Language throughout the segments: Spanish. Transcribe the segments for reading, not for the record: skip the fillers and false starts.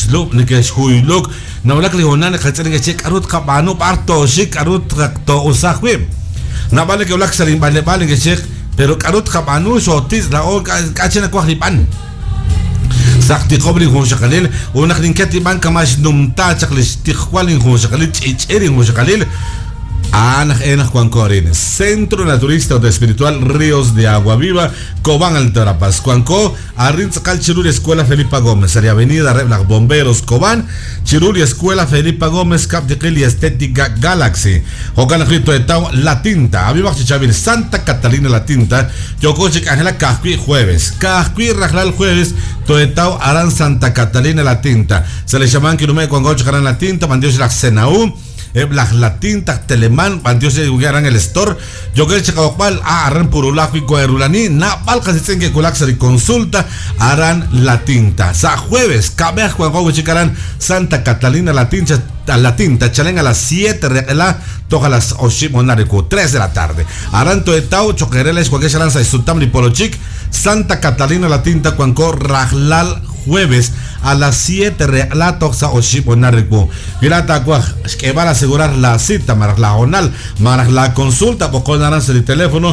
look ni que huyluk nawlak li honan khatsan ke chek arut kabano parto shik arut to usahweb na bale ke ulak salim bale ke chek pero arut kabano shotis la o kachena kwa lipan sakti qobri ho shakalil o nakhin katiban kamash numta chakli tikhwalin ho shakalil chicheri ho shakalil Enak Cuancorín, Centro Naturista de Espiritual Ríos de Agua Viva, Cobán Altarapaz, Cuanco, Arrinzacal Chirul Escuela Felipa Gómez, Área Avenida Reblac Bomberos, Cobán, Chirul Escuela Felipa Gómez, Captequil y Estética Galaxy, Hogan Rito de Tau, La Tinta, Aviva Chichavil, Santa Catalina La Tinta, Yocochic Ángela Casqui Jueves, Casqui Rajlal Jueves, Toetau Aran Santa Catalina La Tinta, se le llaman que no me cuangoch Aran La Tinta, Mandios la Senaú, la tinta teleman bandios de guiaran el store yo que chacabal aran purulaco y coerulani na balcas dicen que colaxari consulta aran la tinta sa jueves cabe juego chicaran Santa Catalina la tinta chalen a las 7 la toca las 3 de la tarde aranto de tau choquereles cualquier lanza y sultamli polochic Santa Catalina la tinta cuanco rajlal jueves a las 7 la toxa o shiponarico grata que van a asegurar la cita la jornal la consulta por el teléfono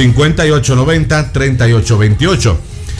5890-3828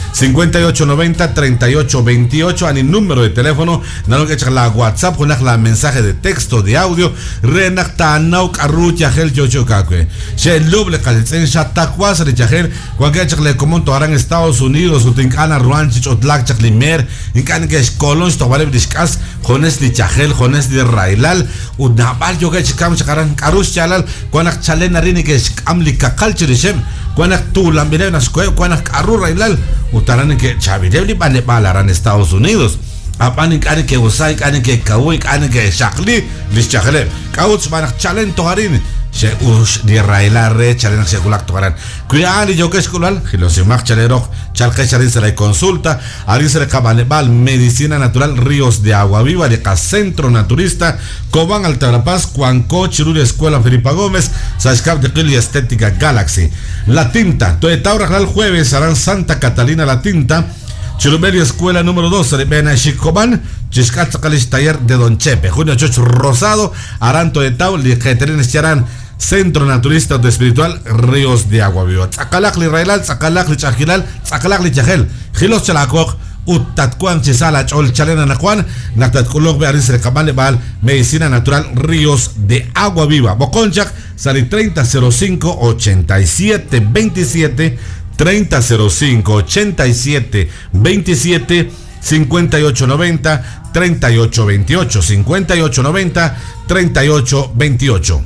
5890-3828 en el número de teléfono no que echar la WhatsApp con la mensaje de texto de audio renacta nauk arrucha gel yocho kakwe she luble kalsen shatakwas richagel cualquier echarle como toaran Estados Unidos utincana ruanchich otlak chaklimer incan que colon stobale discas jones li chagel jones de railal udabal yo que chikam chakaran karus chalal cuanak chalen arini que amli kakalchirishem cuanak tu lambire nas cuanak arru railal utaran que chavirebli balaran Estados Unidos apan kan que usai kan que kawi kan que shakli lis chagle kauts banak chalen toharin se us di raila re chalen sekulak toharan kuali yo que escolar los imag chalerok chalque chalin se la consulta ari se le cabanebal medicina natural Ríos de Agua Viva de Centro Naturista Cobán Altarapaz Cuanco Chirul Escuela Felipa Gómez Sascap de Quili Estética Galaxy La Tinta Toetau Rajlal jueves harán Santa Catalina La Tinta Chirumeli Escuela número 2 de Bena Chicobán Chiscatzacalis Taller de Don Chepe Junio Chocho Rosado Aranto de Tau Ligeterines Charán Centro Naturista de Espiritual Ríos de Agua Viva Tzacalacli Railal Tzacalacli Chajilal Tzacalacli Chajel Gilos Chalacok Utatcuan Chisala Chol Chalena Nacuan Nactatculok Bearis Recamale Bal Medicina Natural Ríos de Agua Viva Boconchac Sali 3005 87 27 3005 87 27 5890 3828 5890 3828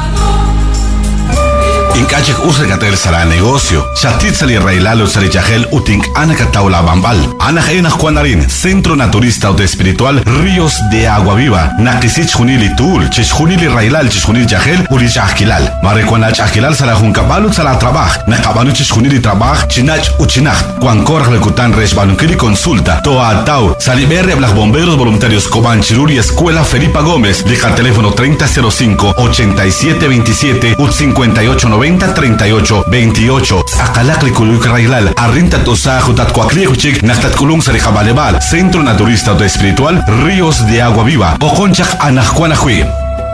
Inkachik usagatel sara negocio. Shatit sali railalo sali chagel utink anakataula bambal. Anajenas Juanarin, Centro Naturista de Espiritual Ríos de Agua Viva. Nakisich junili tul, chishunili railal, chishunili chagel, uri chagilal. Marekwana chagilal sala junkabalu sala trabaj. Nakabanu chishunili trabaj, chinach uchinach. Cuancor recutan resbalunkiri consulta. Toa tau, saliberre blas bomberos voluntarios Cobán Chiruri Escuela Felipa Gómez. Deja teléfono 3005 8727 5890 38 28 Akalakli Kuluk Railal Arrinta Tosa Jutat Cuacliuchik Naktat Kulung Sarijabalebal Centro Naturista de Espiritual Ríos de Agua Viva Boconchak Anajuanahui.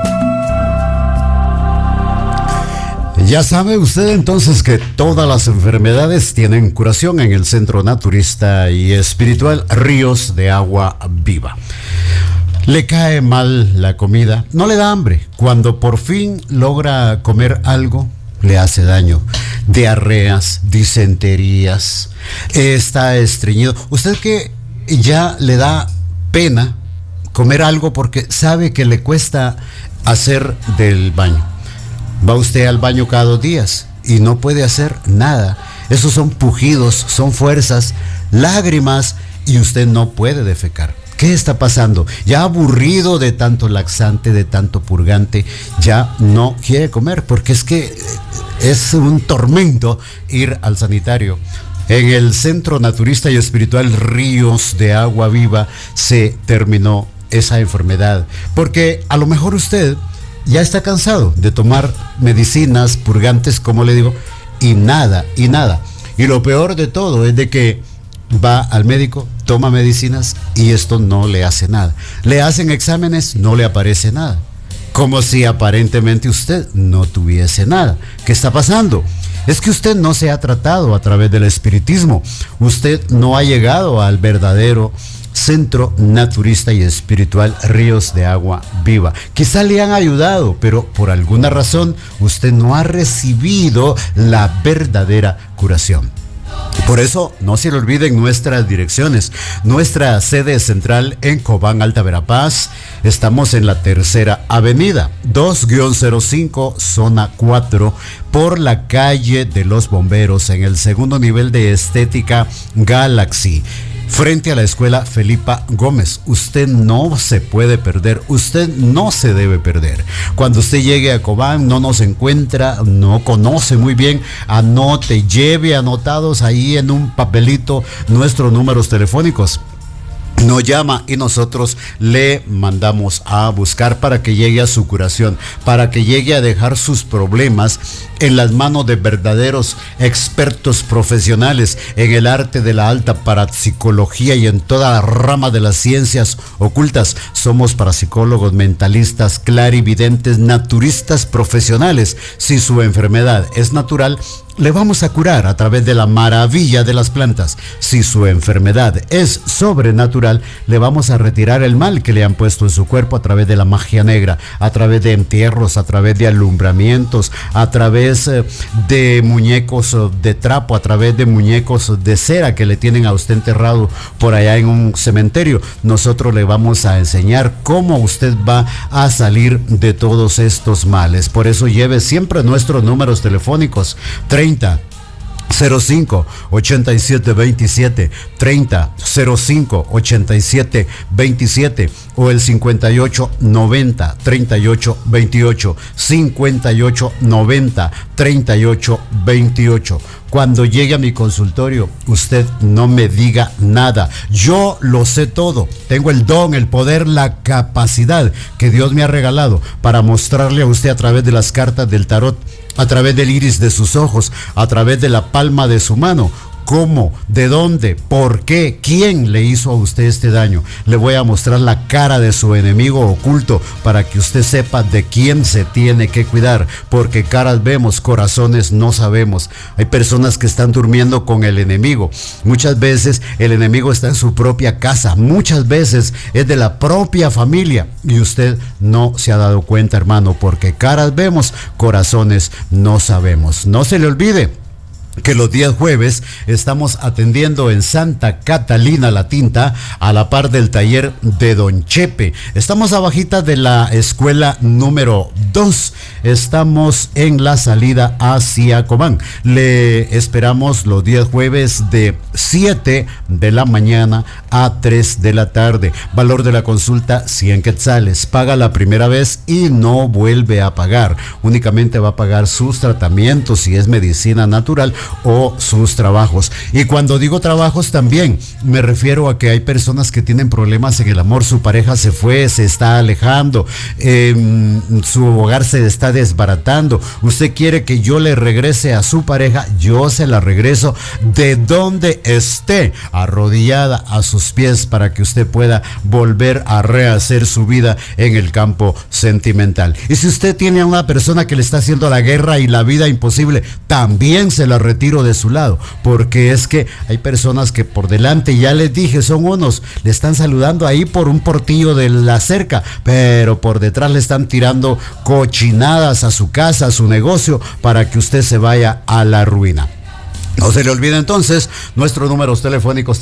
Ya sabe usted entonces que todas las enfermedades tienen curación en el Centro Naturista y Espiritual Ríos de Agua Viva. Le cae mal la comida, no le da hambre. Cuando por fin logra comer algo, le hace daño. Diarreas, disenterías, está estreñido. Usted que ya le da pena comer algo porque sabe que le cuesta hacer del baño. Va usted al baño cada 2 días y no puede hacer nada. Esos son pujidos, son fuerzas, lágrimas y usted no puede defecar. ¿Qué está pasando? Ya aburrido de tanto laxante, de tanto purgante, ya no quiere comer porque es que es un tormento ir al sanitario. En el Centro Naturista y Espiritual Ríos de Agua Viva se terminó esa enfermedad porque a lo mejor usted ya está cansado de tomar medicinas purgantes, como le digo, y nada. Y lo peor de todo es de que va al médico toma medicinas y esto no le hace nada. Le hacen exámenes, no le aparece nada. Como si aparentemente usted no tuviese nada. ¿Qué está pasando? Es que usted no se ha tratado a través del espiritismo. Usted no ha llegado al verdadero Centro Naturista y Espiritual Ríos de Agua Viva. Quizá le han ayudado, pero por alguna razón usted no ha recibido la verdadera curación. Por eso no se le olviden nuestras direcciones. Nuestra sede central en Cobán, Alta Verapaz. Estamos en la Tercera Avenida 2-05 zona 4 por la calle de los Bomberos en el segundo nivel de Estética Galaxy, frente a la escuela Felipa Gómez. Usted no se puede perder, usted no se debe perder. Cuando usted llegue a Cobán, no nos encuentra, no conoce muy bien, anote, lleve anotados ahí en un papelito nuestros números telefónicos. Nos llama y nosotros le mandamos a buscar para que llegue a su curación, para que llegue a dejar sus problemas en las manos de verdaderos expertos profesionales en el arte de la alta parapsicología y en toda la rama de las ciencias ocultas. Somos parapsicólogos, mentalistas, clarividentes, naturistas profesionales. Si su enfermedad es natural, le vamos a curar a través de la maravilla de las plantas. Si su enfermedad es sobrenatural, le vamos a retirar el mal que le han puesto en su cuerpo a través de la magia negra, a través de entierros, a través de alumbramientos, a través de muñecos de trapo, a través de muñecos de cera que le tienen a usted enterrado por allá en un cementerio. Nosotros le vamos a enseñar cómo usted va a salir de todos estos males. Por eso lleve siempre nuestros números telefónicos: 3005-8727, 3005-8727 o el 5890-3828, 5890-3828. Cuando llegue a mi consultorio, usted no me diga nada. Yo lo sé todo. Tengo el don, el poder, la capacidad que Dios me ha regalado para mostrarle a usted a través de las cartas del tarot, a través del iris de sus ojos, a través de la palma de su mano. ¿Cómo? ¿De dónde? ¿Por qué? ¿Quién le hizo a usted este daño? Le voy a mostrar la cara de su enemigo oculto para que usted sepa de quién se tiene que cuidar, porque caras vemos, corazones no sabemos. Hay personas que están durmiendo con el enemigo. Muchas veces el enemigo está en su propia casa, muchas veces es de la propia familia y usted no se ha dado cuenta, hermano, porque caras vemos, corazones no sabemos. No se le olvide que los días jueves estamos atendiendo en Santa Catalina La Tinta, a la par del taller de Don Chepe. Estamos abajita de la escuela número 2. Estamos en la salida hacia Cobán. Le esperamos los días jueves de 7 de la mañana a 3 de la tarde. Valor de la consulta 100 quetzales. Paga la primera vez y no vuelve a pagar. Únicamente va a pagar sus tratamientos, si es medicina natural, o sus trabajos. Y cuando digo trabajos también me refiero a que hay personas que tienen problemas en el amor. Su pareja se fue, se está alejando, su hogar se está desbaratando. Usted quiere que yo le regrese a su pareja, yo se la regreso de donde esté, arrodillada a sus pies, para que usted pueda volver a rehacer su vida en el campo sentimental. Y si usted tiene a una persona que le está haciendo la guerra y la vida imposible, también se la retiro de su lado, porque es que hay personas que por delante, ya les dije, son unos, le están saludando ahí por un portillo de la cerca, pero por detrás le están tirando cochinadas a su casa, a su negocio, para que usted se vaya a la ruina. No se le olvide entonces nuestros números telefónicos: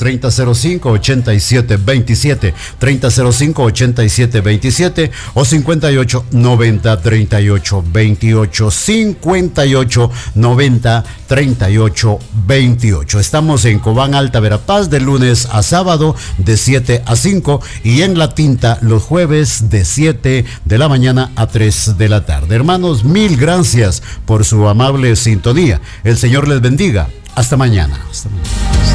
3005-8727, 3005-8727 o 5890-3828, 5890-3828. Estamos en Cobán, Alta Verapaz, de lunes a sábado de 7 a 5 y en La Tinta los jueves de 7 de la mañana a 3 de la tarde. Hermanos, mil gracias por su amable sintonía. El Señor les bendiga. Hasta mañana. Hasta mañana.